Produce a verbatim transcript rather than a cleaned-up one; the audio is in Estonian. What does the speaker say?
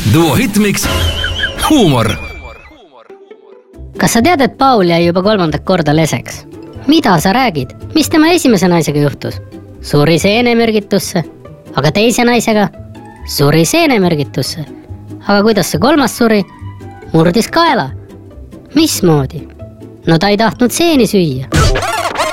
Duo Hitmix, huumor. Kas sa tead, et Paul jäi juba kolmandat korda leseks? Mida sa räägid? Mis tema esimese naisega juhtus? Suri seenemürgitusse. Aga teise naisega? Suri seenemürgitusse. Aga kuidas see kolmas suri? Murdis kaela. Mismoodi? No ta ei tahtnud seeni süüa.